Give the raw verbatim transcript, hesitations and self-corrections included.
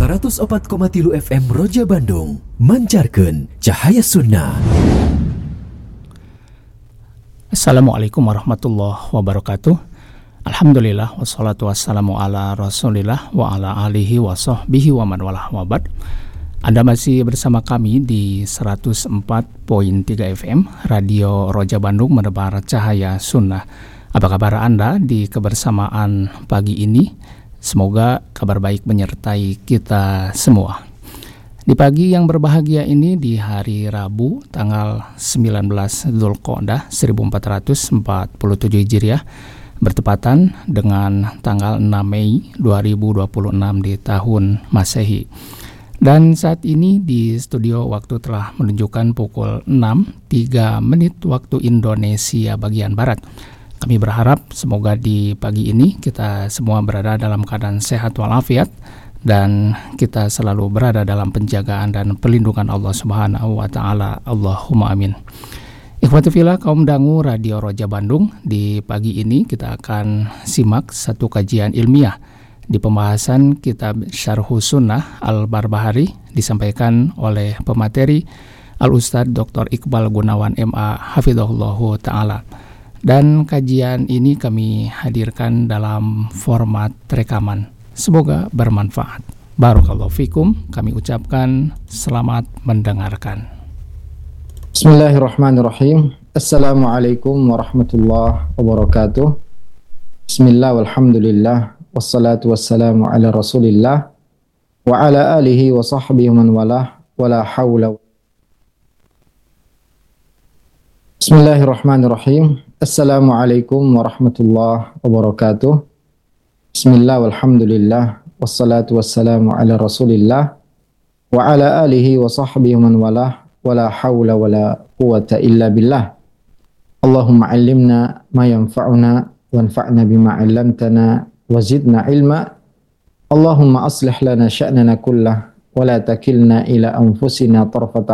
seratus opat koma tilu F M Roja Bandung mancarkeun cahaya sunnah. Assalamualaikum warahmatullahi wabarakatuh. Alhamdulillah wassalatu wassalamu ala rasulillah wa ala alihi wa sahbihi wa man walah wabad. Anda masih bersama kami di seratus empat koma tiga F M Radio Roja Bandung menebar cahaya sunnah. Apa kabar Anda di kebersamaan pagi ini? Semoga kabar baik menyertai kita semua. Di pagi yang berbahagia ini di hari Rabu tanggal sembilan belas Dzulqa'dah seribu empat ratus empat puluh tujuh Hijriah bertepatan dengan tanggal enam Mei dua ribu dua puluh enam di tahun Masehi. Dan saat ini di studio waktu telah menunjukkan pukul enam tiga menit waktu Indonesia bagian Barat. Kami berharap semoga di pagi ini kita semua berada dalam keadaan sehat walafiat dan kita selalu berada dalam penjagaan dan perlindungan Allah Subhanahu wa taala. Allahumma amin. Ikhwati fillah kaum dangu Radio Roja Bandung, di pagi ini kita akan simak satu kajian ilmiah di pembahasan kitab Syarhus Sunnah Al-Barbahari disampaikan oleh pemateri Al-Ustadz Doktor Iqbal Gunawan M A Hafizahullahu taala. Dan kajian ini kami hadirkan dalam format rekaman. Semoga bermanfaat. Barakallahu fikum. Kami ucapkan selamat mendengarkan. Bismillahirrahmanirrahim. Assalamualaikum warahmatullahi wabarakatuh. Bismillah walhamdulillah. Wassalatu wassalamu ala rasulillah. Wa ala alihi wa sahbihi man walah. Wa la hawla. Bismillahirrahmanirrahim. Assalamualaikum warahmatullahi wabarakatuh. Bismillah walhamdulillah. Wassalatu wassalamu ala rasulillah. Wa ala alihi wa sahbihi man walah. Wa la hawla wa la quwata illa billah. Allahumma allimna ma yanfa'una. Wanfa'na bima 'allamtana. Wazidna ilma. Allahumma aslih lana sya'nana kullah. Wa la takilna ila anfusina tarfata